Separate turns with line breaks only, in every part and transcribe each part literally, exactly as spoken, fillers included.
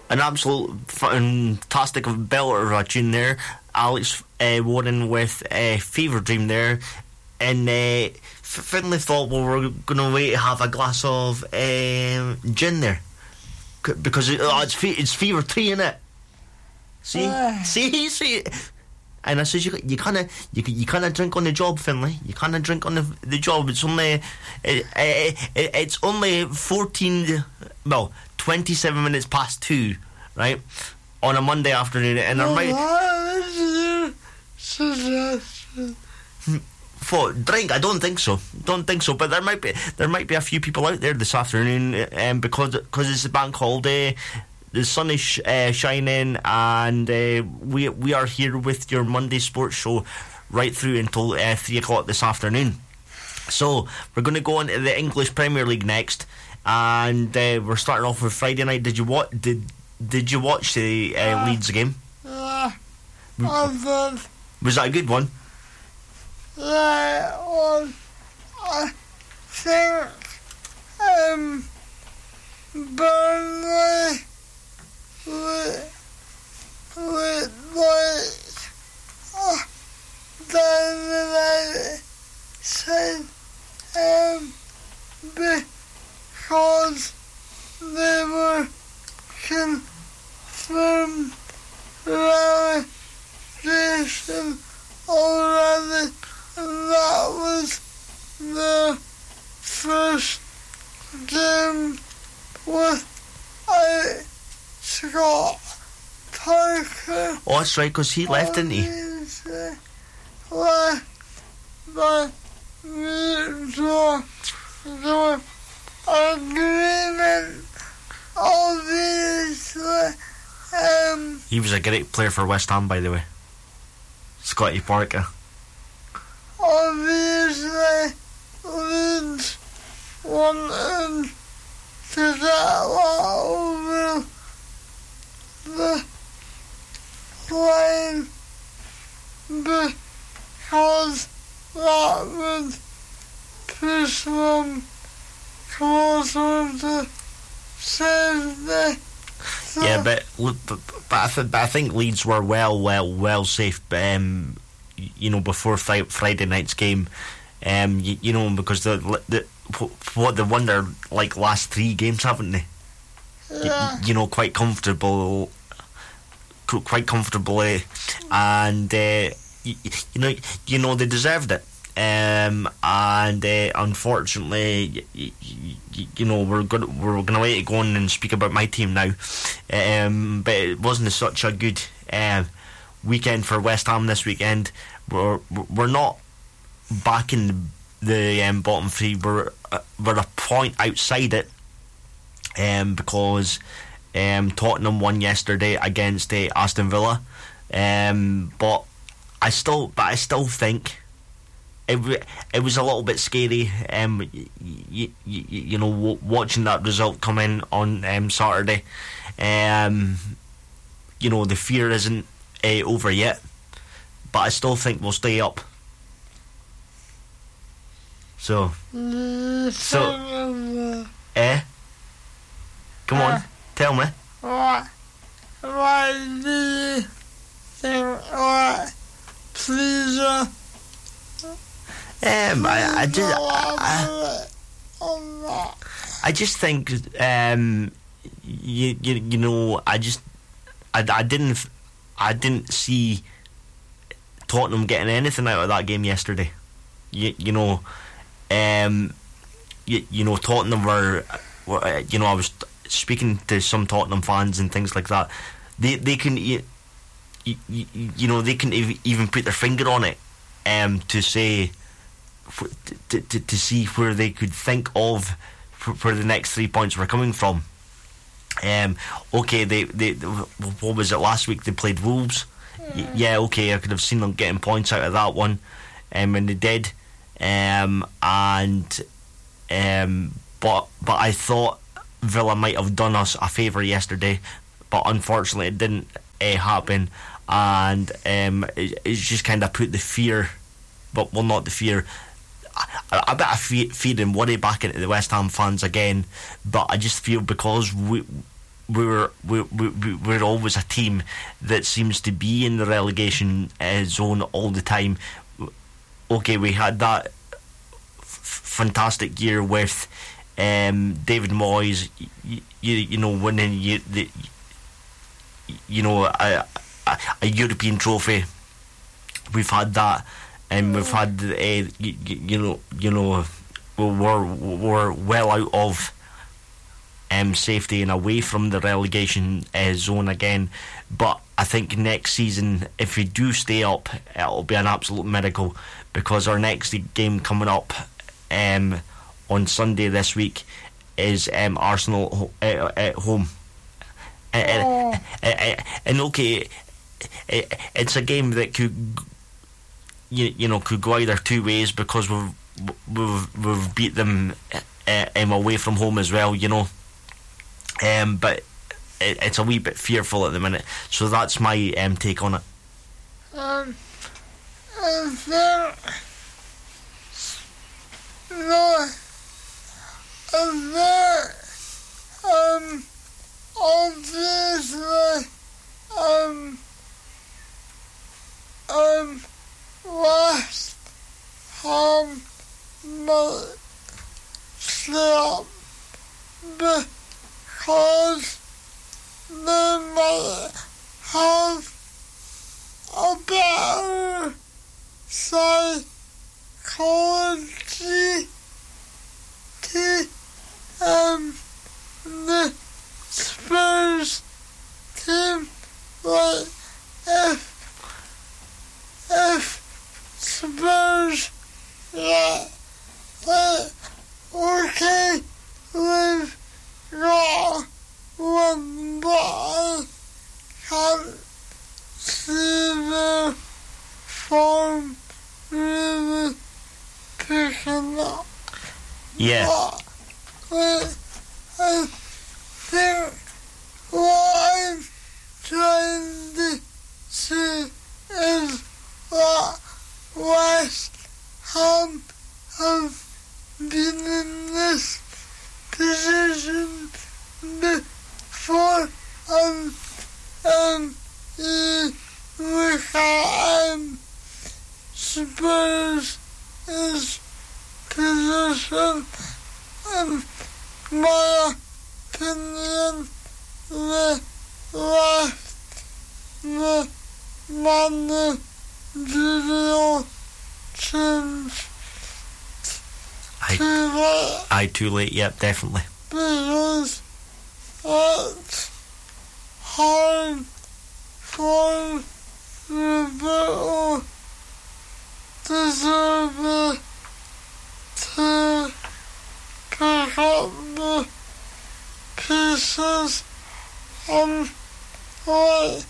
an absolute fantastic belter of a tune there. Alex uh, Warren with uh, Fever Dream there. And uh, Finlay thought, well, we're going to wait to have a glass of um, gin there. C- because it, oh, it's, fe- it's Fever Tree, innit? See? Uh. See? See? And I says, you, you kind of you, you kind of drink on the job, Finlay. You kind of drink on the, the job. It's only it, it, it, it's only fourteen, well, twenty-seven minutes past two, right, on a Monday afternoon, and I might for drink. I don't think so. Don't think so. But there might be there might be a few people out there this afternoon, um, because because it's a bank holiday. The sun is sh- uh, shining, and uh, we we are here with your Monday sports show right through until uh, three o'clock this afternoon. So we're going to go on to the English Premier League next, and uh, we're starting off with Friday night. Did you what did did you watch the uh, uh, Leeds game?
Yeah, I did.
Was that a good one?
Yeah, it was. I think um, Burnley. With, with like uh, the said um because they were confirmed relegation already, and that was the first game without Scott Parker.
Oh, that's right, because he left, didn't he?
Left by mutual agreement, obviously. Um,
he was a great player for West Ham, by the way. Scotty Parker.
Obviously, Leeds wanted to get that over the line because that would push them closer to safety. So
yeah, but but, but, I th- but I think Leeds were well, well, well safe. Um, you know, before fri- Friday night's game. Um, you, you know, because the the what they won their like last three games, haven't they?
Yeah.
You, you know, quite comfortable. Quite comfortably, and uh, you, you know, you know they deserved it. Um, and uh, unfortunately, you, you, you know, we're good. We're going to let it go on and speak about my team now. Um, but it wasn't such a good uh, weekend for West Ham this weekend. We're we're not back in the um, bottom three. We're uh, we're a point outside it, um, because. Um, Tottenham won yesterday against uh, Aston Villa, um, but I still, but I still think it w- it was a little bit scary. Um, y- y- y- you know, w- watching that result come in on um, Saturday. Um, you know, the fear isn't uh, over yet, but I still think we'll stay up. So, so, eh? Come on. Tell me.
What, what do you think, what, please, uh,
um, I, I just, I, I, I just think, um, you, you, you know, I just, I, I didn't, I didn't see Tottenham getting anything out of that game yesterday. You, you know, um, you, you know, Tottenham were, were, you know, I was speaking to some Tottenham fans and things like that. They they can you, you, you know they can even put their finger on it, um, to say to, to to see where they could think of where the next three points were coming from. Um, okay, they they what was it last week? They played Wolves. Yeah, yeah okay, I could have seen them getting points out of that one, um, and they did. Um, and um, but but I thought Villa might have done us a favour yesterday, but unfortunately it didn't uh, happen, and um, it, it's just kind of put the fear, but well, not the fear, a, a bit of fear, fear and worry back into the West Ham fans again. But I just feel because we we're we we we're always a team that seems to be in the relegation uh, zone all the time. Okay, we had that f- fantastic year with um, David Moyes, you, you, you know, winning you, the, you know a, a, a European trophy. We've had that, and we've had uh, you, you know you know we're we're well out of um, safety and away from the relegation uh, zone again. But I think next season, if we do stay up, it'll be an absolute miracle, because our next game coming up um, on Sunday this week is um, Arsenal ho- uh, at home. Uh, uh, uh, and okay, it, it's a game that could, you, you know, could go either two ways, because we've we've we've beat them uh, um, away from home as well, you know. Um, but it, it's a wee bit fearful at the minute, so that's my um, take on it.
Um, I think, no, I think, um, obviously, um, um, West Ham might slip because they might have a better psychology to um, the Spurs team. Like, if if Spurs, yeah, like, okay, we've got one, but I can't see the form really picking up.
Yeah.
But, like, I think what I'm trying to say is that West Ham have been in this position before, and um, you look at um, Spurs' position, in my opinion, the left the managerial change too late.
Aye, too late, yep, definitely.
Because it's hard for Roberto De Zerbi to pick up the pieces and, like,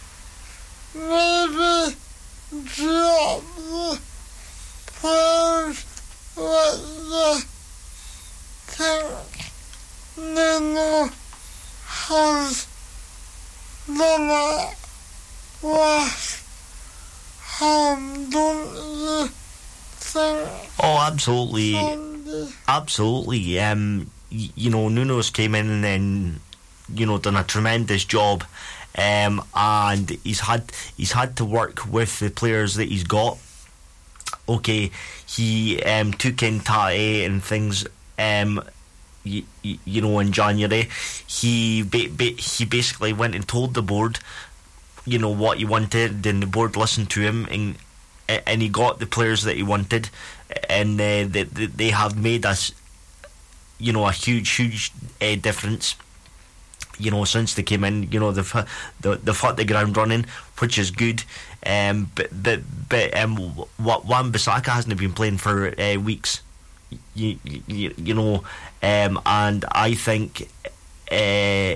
maybe drop the players with the think Nuno has done it West Ham, don't you think?
Oh, absolutely.
Sandy?
Absolutely. Um, y- you know, Nuno's came in and, you know, done a tremendous job. Um, and he's had he's had to work with the players that he's got. Okay, he um, took in Tate and things. Um, you, you know, in January, he ba- ba- he basically went and told the board, you know, what he wanted, and the board listened to him, and and he got the players that he wanted, and uh, they they have made us, you know, a huge huge uh, difference. You know, since they came in, you know, they've the they've hit the ground running, which is good. Um, but but but um, what Wan-Bissaka hasn't been playing for uh, weeks. You, you you know, um, and I think, uh,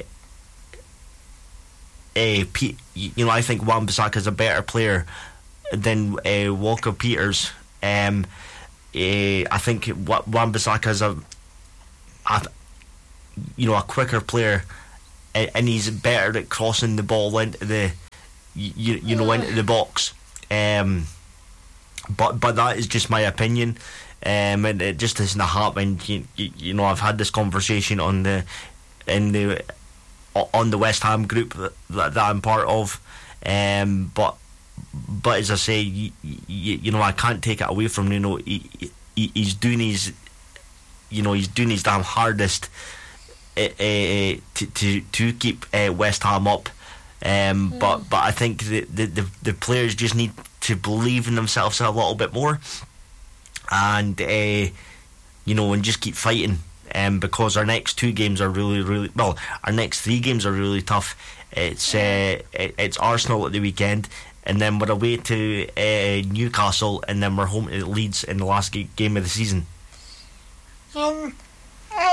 uh, P, you know, I think Wan-Bissaka is a better player than uh, Walker Peters. Um, uh, I think Wan-Bissaka is a, a, you know, a quicker player. And he's better at crossing the ball into the, you, you know, into the box. Um, but but that is just my opinion, um, and it just isn't happening. You, you, you know, I've had this conversation on the, in the, on the West Ham group that, that I'm part of. Um, but but as I say, you, you, you know, I can't take it away from Nuno. He, he, he's doing his, you know, he's doing his damn hardest uh, uh, to to to keep uh, West Ham up. Um, mm. But but I think the, the the the players just need to believe in themselves a little bit more, and uh, you know, and just keep fighting. Um, because our next two games are really, really well. Our next three games are really tough. It's uh, it's Arsenal at the weekend, and then we're away to uh, Newcastle, and then we're home to Leeds in the last g- game of the season.
Um,